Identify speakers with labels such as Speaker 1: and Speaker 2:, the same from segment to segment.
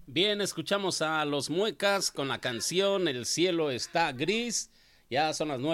Speaker 1: Bien, escuchamos a Los Muecas con la canción El cielo está gris. Ya son las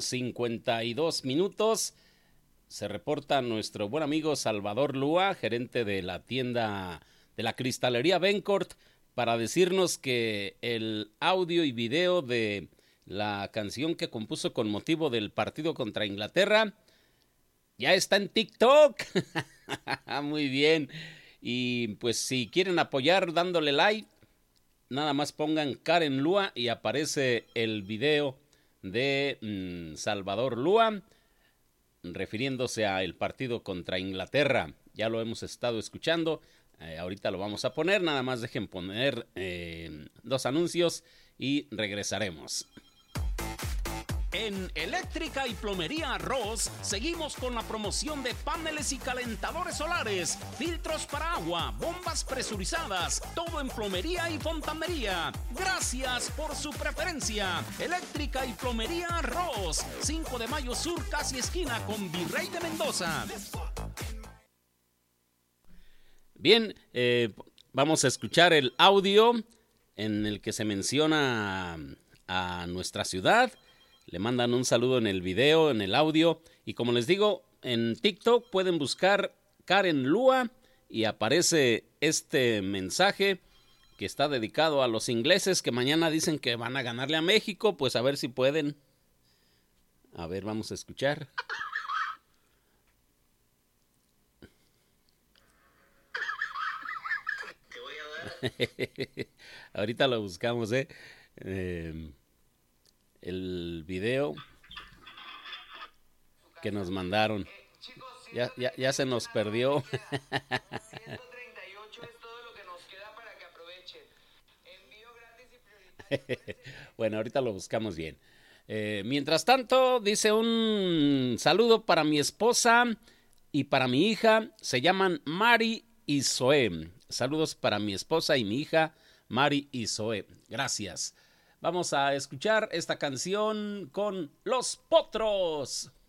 Speaker 1: 9:52. Se reporta nuestro buen amigo Salvador Lúa, gerente de la tienda de la cristalería Bencourt, para decirnos que el audio y video de la canción que compuso con motivo del partido contra Inglaterra ya está en TikTok. Muy bien. Y pues si quieren apoyar dándole like, nada más pongan Karen Lúa y aparece el video de Salvador Lúa refiriéndose al partido contra Inglaterra. Ya lo hemos estado escuchando. Ahorita lo vamos a poner. Nada más dejen poner dos anuncios y regresaremos.
Speaker 2: En Eléctrica y Plomería Ross seguimos con la promoción de paneles y calentadores solares, filtros para agua, bombas presurizadas, todo en plomería y fontanería. Gracias por su preferencia. Eléctrica y Plomería Ross, 5 de Mayo Sur, casi esquina con Virrey de Mendoza.
Speaker 1: Bien, vamos a escuchar el audio en el que se menciona a nuestra ciudad. Le mandan un saludo en el video, en el audio. Y como les digo, en TikTok pueden buscar Karen Lúa y aparece este mensaje que está dedicado a los ingleses que mañana dicen que van a ganarle a México. Pues a ver si pueden. A ver, vamos a escuchar.
Speaker 3: Te voy a dar.
Speaker 1: Ahorita lo buscamos, el video que nos mandaron. Ya se nos perdió.
Speaker 3: 138 es todo lo que nos queda para que aprovechen. Envío gratis y prioritario.
Speaker 1: Bueno, ahorita lo buscamos bien. Mientras tanto, dice un saludo para mi esposa y para mi hija. Se llaman Mari y Zoe. Saludos para mi esposa y mi hija, Mari y Zoe. Gracias. Vamos a escuchar esta canción con Los Potros.